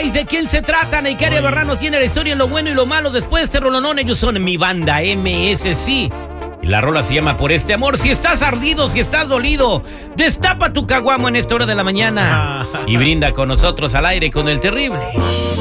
Ay, ¿de quién se trata? Neycaria Barrano tiene la historia en lo bueno y lo malo. Después de este rolonón, ellos son mi banda MSC. Y la rola se llama Por este amor. Si estás ardido, si estás dolido, destapa tu caguamo en esta hora de la mañana y brinda con nosotros al aire con el terrible.